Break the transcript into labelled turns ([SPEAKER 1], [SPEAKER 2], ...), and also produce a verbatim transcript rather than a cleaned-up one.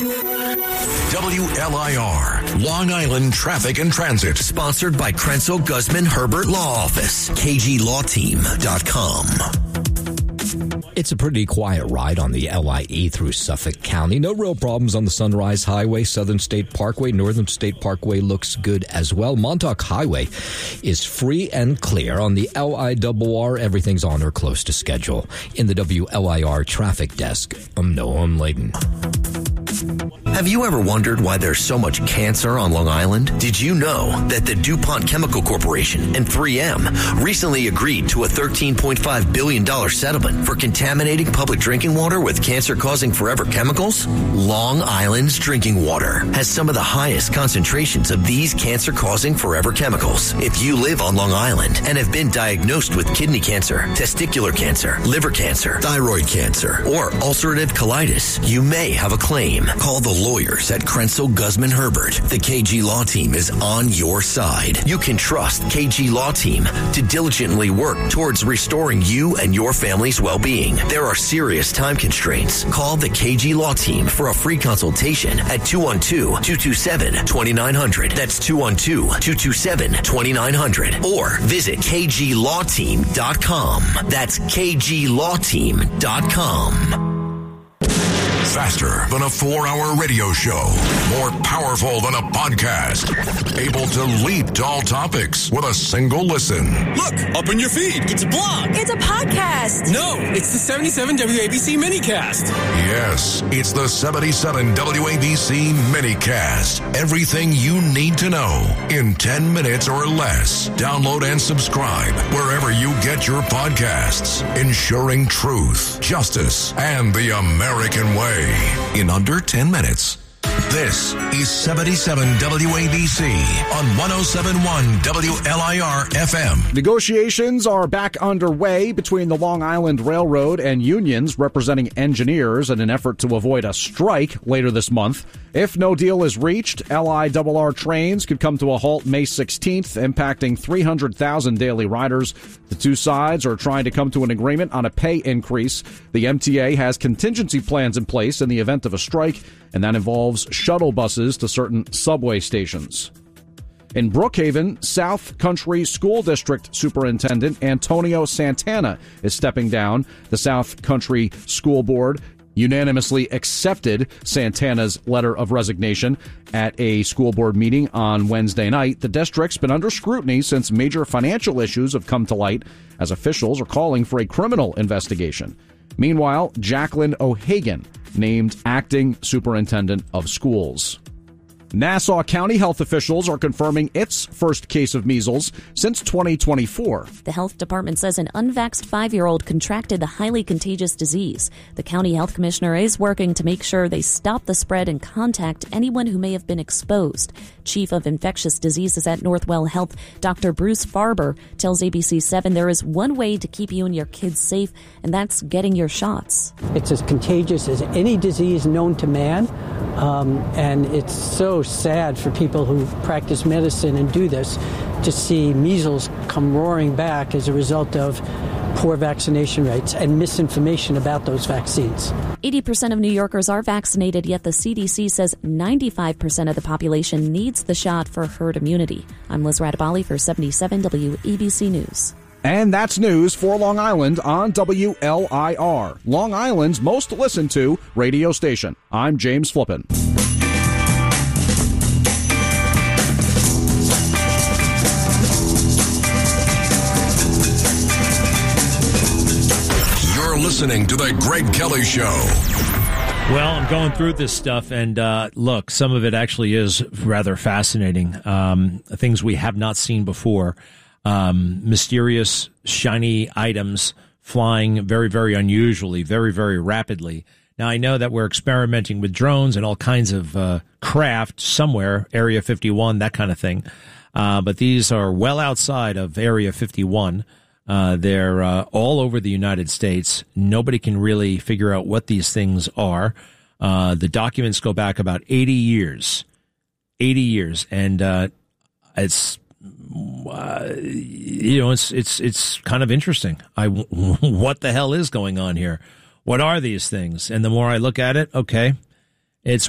[SPEAKER 1] W L I R, Long Island Traffic and Transit.
[SPEAKER 2] Sponsored by Krenzel Guzman Herbert Law Office. K G law team dot com.
[SPEAKER 3] It's a pretty quiet ride on the L I E through Suffolk County. No real problems on the Sunrise Highway, Southern State Parkway, Northern State Parkway looks good as well. Montauk Highway is free and clear. On the L I R R, everything's on or close to schedule. In the W L I R traffic desk, I'm Noam Layden.
[SPEAKER 2] Have you ever wondered why there's so much cancer on Long Island? Did you know that the DuPont Chemical Corporation and three M recently agreed to a thirteen point five billion dollars settlement for contaminating public drinking water with cancer-causing forever chemicals? Long Island's drinking water has some of the highest concentrations of these cancer-causing forever chemicals. If you live on Long Island and have been diagnosed with kidney cancer, testicular cancer, liver cancer, thyroid cancer, or ulcerative colitis, you may have a claim. Call the lawyers at Krenzel Guzman Herbert. The K G Law Team is on your side. You can trust K G Law Team to diligently work towards restoring you and your family's well-being. There are serious time constraints. Call the K G Law Team for a free consultation at two one two, two two seven, two nine zero zero. That's two one two, two two seven, two nine zero zero. Or visit K G law team dot com. That's K G law team dot com.
[SPEAKER 1] Faster than a four-hour radio show. More powerful than a podcast. Able to leap to all topics with a single listen.
[SPEAKER 4] Look, up in your feed. It's a blog.
[SPEAKER 5] It's a podcast.
[SPEAKER 4] No, it's the seventy-seven W A B C minicast.
[SPEAKER 1] Yes, it's the seventy-seven W A B C minicast. Everything you need to know in ten minutes or less. Download and subscribe wherever you get your podcasts. Ensuring truth, justice, and the American way. In under ten minutes. This is seventy-seven W A B C on one oh seven point one W L I R F M.
[SPEAKER 6] Negotiations are back underway between the Long Island Railroad and unions representing engineers in an effort to avoid a strike later this month. If no deal is reached, L I R R trains could come to a halt May sixteenth, impacting three hundred thousand daily riders. The two sides are trying to come to an agreement on a pay increase. The M T A has contingency plans in place in the event of a strike, and that involves shuttle buses to certain subway stations. In Brookhaven, South Country School District Superintendent Antonio Santana is stepping down. The South Country School Board unanimously accepted Santana's letter of resignation at a school board meeting on Wednesday night. The district's been under scrutiny since major financial issues have come to light, as officials are calling for a criminal investigation. Meanwhile, Jacqueline O'Hagan named acting superintendent of schools. Nassau County health officials are confirming its first case of measles since twenty twenty-four.
[SPEAKER 7] The health department says an unvaxxed five-year-old contracted the highly contagious disease. The county health commissioner is working to make sure they stop the spread and contact anyone who may have been exposed. Chief of Infectious Diseases at Northwell Health, Doctor Bruce Farber, tells A B C seven there is one way to keep you and your kids safe, and that's getting your shots.
[SPEAKER 8] It's as contagious as any disease known to man, um, and it's so sad for people who practice medicine and do this to see measles come roaring back as a result of poor vaccination rates and misinformation about those vaccines.
[SPEAKER 7] eighty percent of New Yorkers are vaccinated, yet the C D C says ninety-five percent of the population needs the shot for herd immunity. I'm Liz Radabali for seventy-seven W A B C News.
[SPEAKER 6] And that's news for Long Island on W L I R, Long Island's most listened to radio station. I'm James Flippin.
[SPEAKER 1] Listening to The Greg Kelly Show.
[SPEAKER 9] Well, I'm going through this stuff, and uh, look, some of it actually is rather fascinating. Um, things we have not seen before. Um, mysterious, shiny items flying very, very unusually, very, very rapidly. Now, I know that we're experimenting with drones and all kinds of uh, craft somewhere, Area fifty-one, that kind of thing. Uh, but these are well outside of Area fifty-one. Uh, they're uh, all over the United States. Nobody can really figure out what these things are. Uh, the documents go back about eighty years. eighty years. And uh, it's, uh, you know, it's it's it's kind of interesting. I, what the hell is going on here? What are these things? And the more I look at it, okay, it's